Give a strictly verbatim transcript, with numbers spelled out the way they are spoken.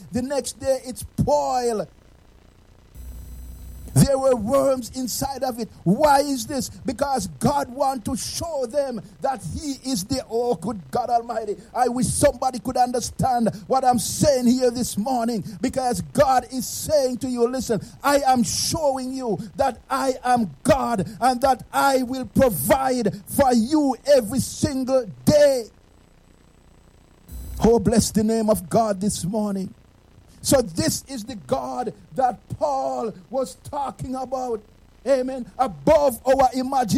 The next day it spoiled. There were worms inside of it. Why is this? Because God wants to show them that He is the, oh, good God Almighty. I wish somebody could understand what I'm saying here this morning. Because God is saying to you, listen, I am showing you that I am God and that I will provide for you every single day. Oh, bless the name of God this morning. So this is the God that Paul was talking about. Amen. Above our imagination.